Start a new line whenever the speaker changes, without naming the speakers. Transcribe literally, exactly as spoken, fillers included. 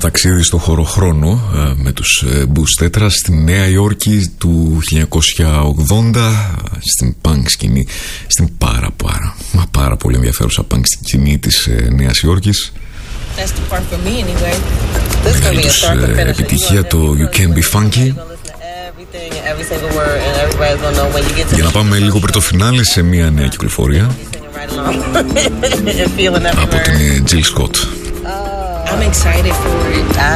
ταξίδι στο χωροχρόνο με τους Bus Tetra στη Νέα Υόρκη του χίλια εννιακόσια ογδόντα, στην punk σκηνή, στην πάρα πάρα μα πάρα πολύ ενδιαφέρουσα punk σκηνή της Νέας Υόρκης. Μεγάλη τους επιτυχία το You Can Be Funky. Για να πάμε λίγο πριν το φινάλε σε μια νέα κυκλοφορία από την Jill Scott.
I'm excited for it. I